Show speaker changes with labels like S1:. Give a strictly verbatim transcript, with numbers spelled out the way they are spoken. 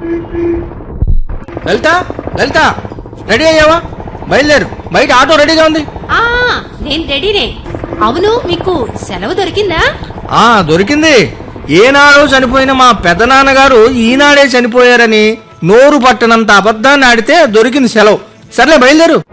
S1: లలిత లలిత ready అయ్యావా? బయలుదేరు, బయట ఆటో రెడీగా ఉంది.
S2: ఆ నేను రెడీనే. అవును, మీకు సెలవు దొరికిందా?
S1: ఆ దొరికింది. ఏనాడో చనిపోయిన మా పెదనాన్నగారు ఈనాడే చనిపోయారని నోరు పట్టనంత అబద్ధాన్ని ఆడితే దొరికింది సెలవు. సర్లే బయలుదేరు.